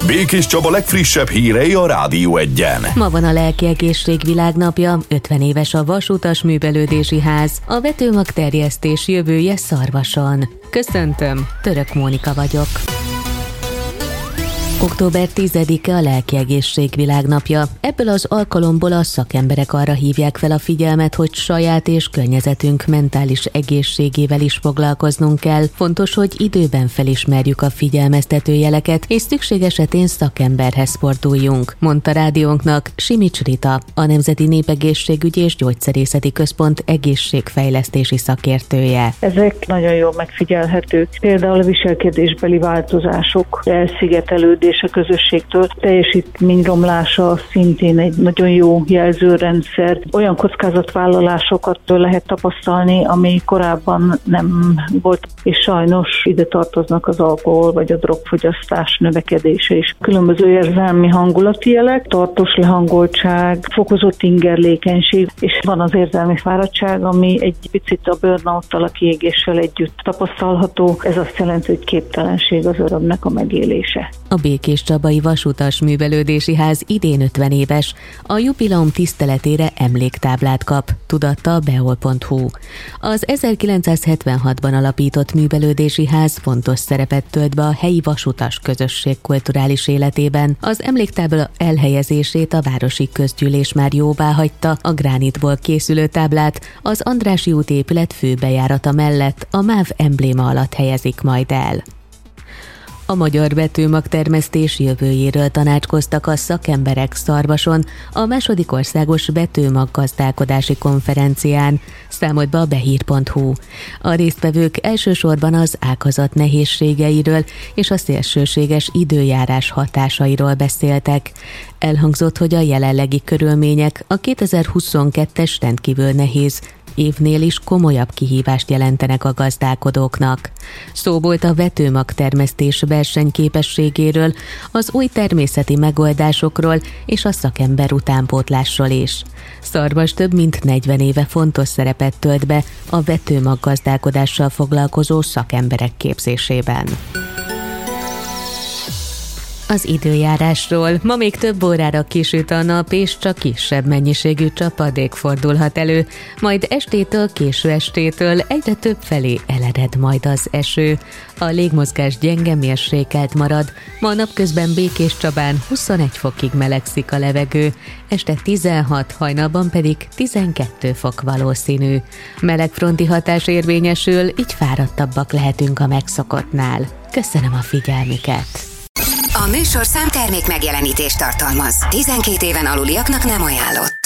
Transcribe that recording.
Békés Csaba legfrissebb hírei a Rádió Egyen. Ma van a Lelki Egészség Világnapja, 50 éves a Vasutas Művelődési Ház, a vetőmagterjesztés jövője Szarvason. Köszöntöm, Török Mónika vagyok. Október 10-e a Lelki Egészség Világnapja. Ebből az alkalomból a szakemberek arra hívják fel a figyelmet, hogy saját és környezetünk mentális egészségével is foglalkoznunk kell. Fontos, hogy időben felismerjük a figyelmeztető jeleket, és szükség esetén szakemberhez forduljunk, mondta rádiónknak Simics Rita, a Nemzeti Népegészségügyi és Gyógyszerészeti Központ egészségfejlesztési szakértője. Ezek nagyon jól megfigyelhetők. Például a viselkedésbeli változások, elszigetelődés a közösségtől, teljesítményromlása szintén egy nagyon jó jelzőrendszer. Olyan kockázatvállalásokat lehet tapasztalni, ami korábban nem volt, és sajnos ide tartoznak az alkohol vagy a drogfogyasztás növekedése is. Különböző érzelmi hangulati jelek, tartós lehangoltság, fokozott ingerlékenység, és van az érzelmi fáradtság, ami egy picit a burnout-tal, a kiégéssel együtt tapasztalható. Ez azt jelenti, hogy képtelenség az örömnek a megélése. A Békés Csabai Vasutas Művelődési Ház idén 50 éves, a jubileum tiszteletére emléktáblát kap, tudatta a beol.hu. Az 1976-ban alapított művelődési ház fontos szerepet tölt be a helyi vasutas közösség kulturális életében. Az emléktábla elhelyezését a városi közgyűlés már jóváhagyta, a gránitból készülő táblát az Andrássy út épület főbejárata mellett a MÁV embléma alatt helyezik majd el. A magyar vetőmagtermesztés jövőjéről tanácskoztak a szakemberek Szarvason a második országos vetőmaggazdálkodási konferencián, számolt be a behír.hu. A résztvevők elsősorban az ágazat nehézségeiről és a szélsőséges időjárás hatásairól beszéltek. Elhangzott, hogy a jelenlegi körülmények a 2022-es rendkívül nehéz évnél is komolyabb kihívást jelentenek a gazdálkodóknak. Szó volt a vetőmagtermesztés versenyképességéről, az új természeti megoldásokról és a szakember utánpótlásról is. Szarvas több mint 40 éve fontos szerepet tölt be a vetőmaggazdálkodással foglalkozó szakemberek képzésében. Az időjárásról. Ma még több órára kisüt a nap, és csak kisebb mennyiségű csapadék fordulhat elő, majd estétől, késő estétől egyre több felé elered majd az eső. A légmozgás gyenge, mérsékelt marad, ma napközben Békés Csabán 21 fokig melegszik a levegő, este 16, hajnalban pedig 12 fok valószínű. Melegfronti hatás érvényesül, így fáradtabbak lehetünk a megszokottnál. Köszönöm a figyelmüket! A műsorszám termék megjelenítést tartalmaz. 12 éven aluliaknak nem ajánlott.